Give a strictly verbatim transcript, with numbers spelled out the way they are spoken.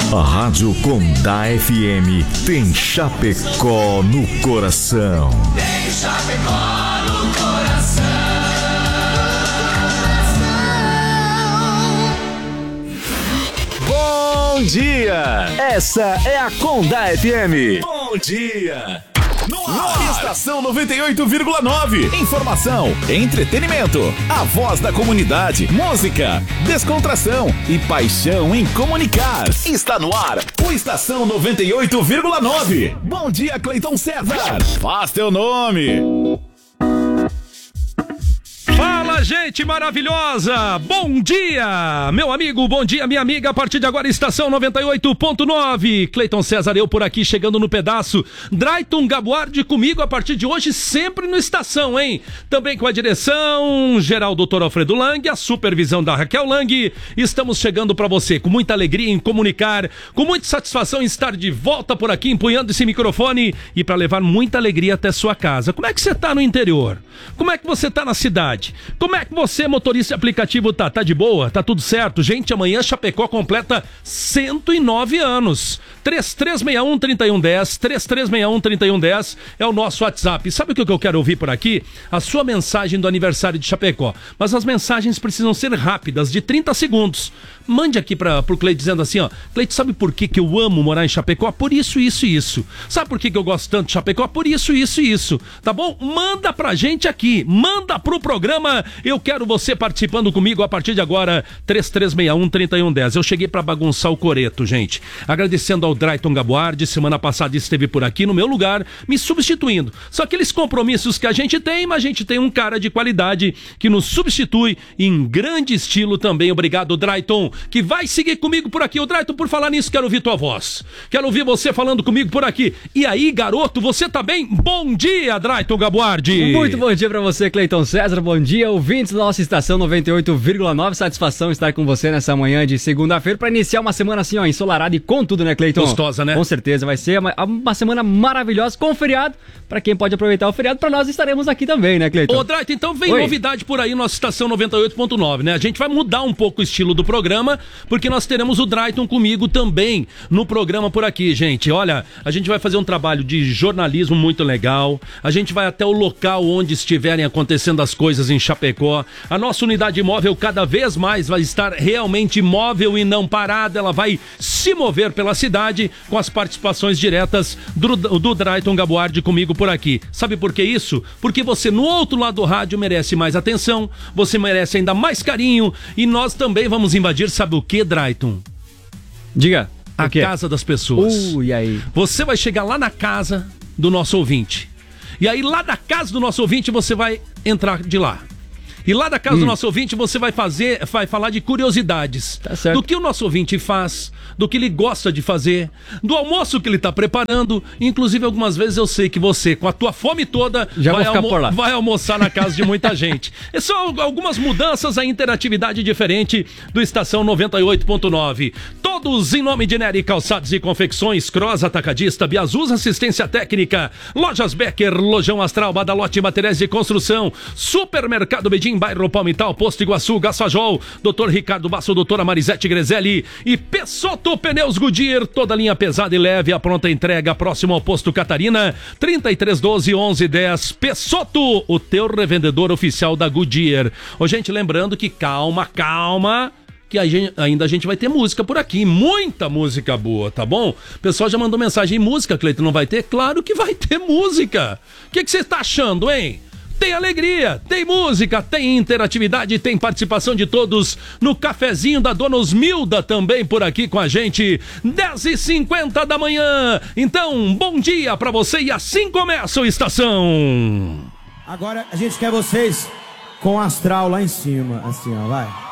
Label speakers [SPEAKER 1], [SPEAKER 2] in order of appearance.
[SPEAKER 1] A Rádio Condá F M tem Chapecó no coração.
[SPEAKER 2] Tem Chapecó no coração.
[SPEAKER 1] Bom dia! Essa é a Condá F M.
[SPEAKER 3] Bom dia! No ar. Estação noventa e oito vírgula nove. Informação, entretenimento, a voz da comunidade, música, descontração e paixão em comunicar. Está no ar o Estação noventa e oito vírgula nove. Bom dia, Cleiton César. Faz teu nome.
[SPEAKER 4] Fala, gente maravilhosa! Bom dia, meu amigo, bom dia, minha amiga. A partir de agora, Estação noventa e oito ponto nove. Cleiton César, eu por aqui, chegando no pedaço. Drayton Gabuardi comigo a partir de hoje, sempre no Estação, hein? Também com a direção geral, doutor Alfredo Lang, a supervisão da Raquel Lang. Estamos chegando para você com muita alegria em comunicar, com muita satisfação em estar de volta por aqui, empunhando esse microfone e para levar muita alegria até sua casa. Como é que você tá no interior? Como é que você tá na cidade? Como é que você, motorista de aplicativo, tá? Tá de boa? Tá tudo certo? Gente, amanhã Chapecó completa cento e nove anos. três três seis um, três um um zero, três três seis um, três um um zero é o nosso WhatsApp. Sabe o que eu quero ouvir por aqui? A sua mensagem do aniversário de Chapecó. Mas as mensagens precisam ser rápidas, de trinta segundos. Mande aqui para pro Cleito dizendo assim, ó: Cleito, sabe por que que eu amo morar em Chapecó? Por isso, isso e isso. Sabe por que que eu gosto tanto de Chapecó? Por isso, isso e isso. Tá bom? Manda pra gente aqui. Manda pro programa. Eu quero você participando comigo a partir de agora. Três três seis um, três um um zero. Eu cheguei pra bagunçar o coreto, gente. Agradecendo ao Drayton Gabuardi, semana passada esteve por aqui no meu lugar, me substituindo. São aqueles compromissos que a gente tem, mas a gente tem um cara de qualidade que nos substitui em grande estilo também. Obrigado, Drayton, que vai seguir comigo por aqui. O Drayton, por falar nisso, quero ouvir tua voz. Quero ouvir você falando comigo por aqui. E aí, garoto, você tá bem? Bom dia, Drayton Gabuardi.
[SPEAKER 5] Muito bom dia pra você, Cleiton César. Bom dia, ouvintes da nossa Estação noventa e oito vírgula nove. Satisfação estar com você nessa manhã de segunda-feira pra iniciar uma semana assim, ó, ensolarada e com tudo, né, Cleiton?
[SPEAKER 4] Gostosa, né?
[SPEAKER 5] Com certeza, vai ser uma, uma semana maravilhosa com feriado. Pra quem pode aproveitar o feriado, pra nós estaremos aqui também, né, Cleiton?
[SPEAKER 4] Ô, Drayton, então vem
[SPEAKER 5] Oi.
[SPEAKER 4] novidade por aí, nossa Estação noventa e oito ponto nove, né? A gente vai mudar um pouco o estilo do programa, porque nós teremos o Drayton comigo também no programa por aqui, gente. Olha, a gente vai fazer um trabalho de jornalismo muito legal. A gente vai até o local onde estiverem acontecendo as coisas em Chapecó. A nossa unidade móvel cada vez mais vai estar realmente móvel e não parada. Ela vai se mover pela cidade com as participações diretas do, do Drayton Gabuardi comigo por aqui. Sabe por que isso? Porque você no outro lado do rádio merece mais atenção, você merece ainda mais carinho e nós também vamos invadir, sabe o que, Drayton?
[SPEAKER 5] Diga.
[SPEAKER 4] A casa das pessoas.
[SPEAKER 5] Uh, e aí?
[SPEAKER 4] Você vai chegar lá na casa do nosso ouvinte. E aí lá da casa do nosso ouvinte você vai entrar de lá. E lá da casa hum. do nosso ouvinte você vai fazer, vai falar de curiosidades.
[SPEAKER 5] Tá certo.
[SPEAKER 4] Do que o nosso ouvinte faz, do que ele gosta de fazer, do almoço que ele está preparando. Inclusive algumas vezes eu sei que você, com a tua fome toda,
[SPEAKER 5] Já
[SPEAKER 4] vai,
[SPEAKER 5] vou ficar
[SPEAKER 4] almo-
[SPEAKER 5] por lá.
[SPEAKER 4] vai almoçar na casa de muita gente. E são algumas mudanças, a interatividade diferente do Estação noventa e oito ponto nove. Todos em nome de Nery Calçados e Confecções, Cross Atacadista, Biazuz Assistência Técnica, Lojas Becker, Lojão Astral, Badalote Materiais de Construção, Supermercado Bedim, bairro Palmital, Posto Iguaçu, Gasfajol, doutor Ricardo Basso, doutora Marisete Grezelli e Pessotto Pneus Goodyear, toda linha pesada e leve, a pronta entrega próximo ao Posto Catarina, trinta e três doze, onze dez. Pessotto, o teu revendedor oficial da Goodyear. Ô, gente, lembrando que calma, calma, que a gente, ainda a gente vai ter música por aqui, muita música boa, tá bom? O pessoal já mandou mensagem: música, Cleiton, não vai ter? Claro que vai ter música. O que que você tá achando, hein? Tem alegria, tem música, tem interatividade, tem participação de todos no cafezinho da Dona Osmilda também por aqui com a gente, dez e cinquenta da manhã. Então, bom dia pra você e assim começa o Estação.
[SPEAKER 6] Agora a gente quer vocês com o astral lá em cima, assim, ó, vai.